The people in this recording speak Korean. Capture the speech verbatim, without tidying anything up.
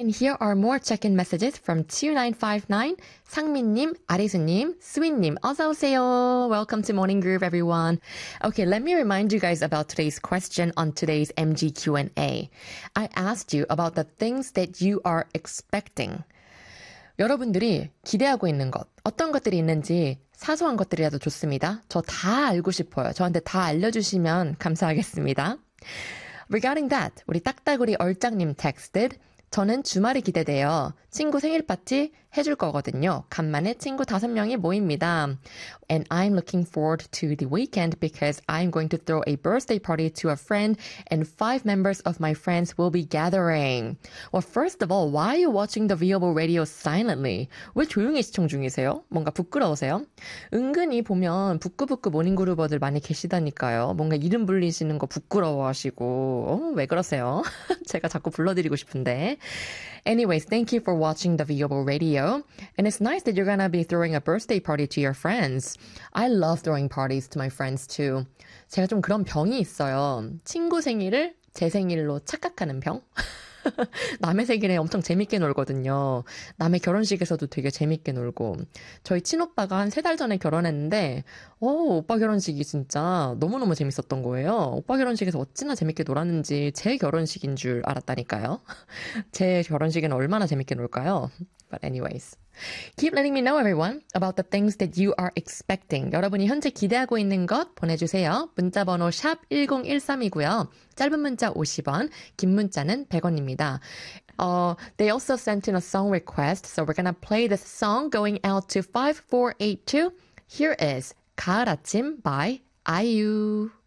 And here are more check-in messages from two nine five nine, 상민님, 아리수님, 스윗님, 어서오세요. Welcome to Morning Groove, everyone. Okay, let me remind you guys about today's question on today's M G Q and A. I asked you about the things that you are expecting. 여러분들이 기대하고 있는 것, 어떤 것들이 있는지 사소한 것들이라도 좋습니다. 저 다 알고 싶어요. 저한테 다 알려주시면 감사하겠습니다. Regarding that, 우리 딱따구리 얼짱님 texted, 저는 주말이 기대돼요. 친구 생일 파티 해줄 거거든요. 간만에 친구 다섯 명이 모입니다. And I'm looking forward to the weekend because I'm going to throw a birthday party to a friend and five members of my friends will be gathering. Well, first of all, why are you watching the Viable Radio silently? 왜 조용히 시청 중이세요? 뭔가 부끄러우세요? 은근히 보면 부끄부끄 모닝그루버들 많이 계시다니까요. 뭔가 이름 불리시는 거 부끄러워하시고 어, 왜 그러세요? 제가 자꾸 불러드리고 싶은데. Anyways, thank you for watching the Viable Radio. And it's nice that you're gonna be throwing a birthday party to your friends. I love throwing parties to my friends too. 제가 좀 그런 병이 있어요. 친구 생일을 제 생일로 착각하는 병? 남의 생일에 엄청 재밌게 놀거든요. 남의 결혼식에서도 되게 재밌게 놀고. 저희 친오빠가 한 세 달 전에 결혼했는데 어, 오빠 결혼식이 진짜 너무너무 재밌었던 거예요. 오빠 결혼식에서 어찌나 재밌게 놀았는지 제 결혼식인 줄 알았다니까요. 제 결혼식에는 얼마나 재밌게 놀까요? But anyways. Keep letting me know, everyone, about the things that you are expecting. 여러분이 현재 기대하고 있는 것 보내주세요. 문자번호 샵 일공일삼이고요. 짧은 문자 오십 원, 긴 문자는 백 원입니다. Uh, they also sent in a song request, so we're gonna play this song going out to five four eight two. Here is 가을 아침 by 아이유.